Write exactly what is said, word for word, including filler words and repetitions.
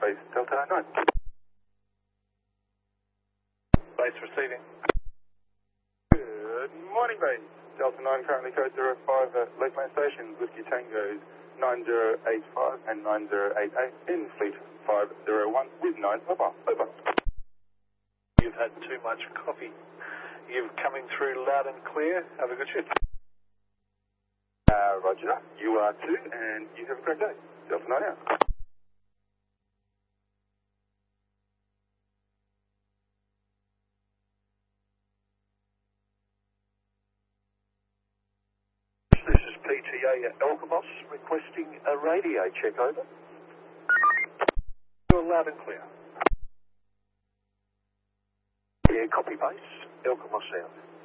base Delta nine. Base receiving. Good morning, base. Delta nine, currently code zero five at Lakeland Station, Whiskey Tango's nine zero eight five and nine zero eight eight in Fleet five zero one with nine over. Over. You've had too much coffee. You're coming through loud and clear. Have a good shift. Uh, Roger. You are too, and you have a great day. Delta nine out. This is P T A at Elkamos requesting a radio check, over. You're loud and clear. Yeah, copy base. Elkamos out.